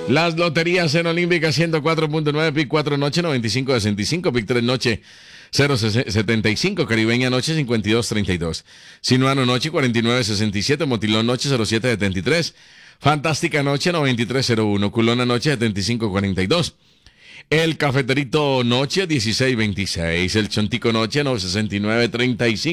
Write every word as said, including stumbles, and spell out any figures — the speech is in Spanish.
Las loterías en Olímpica ciento cuatro punto nueve, Pic cuatro noche noventa y cinco sesenta y cinco, Pic tres noche cero setenta y cinco, Caribeña noche cincuenta y dos treinta y dos, Sinuano noche cuarenta y nueve sesenta y siete, Motilón noche cero siete setenta y tres, Fantástica noche noventa y tres cero uno, Culona noche setenta y cinco cuarenta y dos, El Cafeterito noche dieciséis veintiséis, El Chontico noche sesenta y nueve treinta y cinco.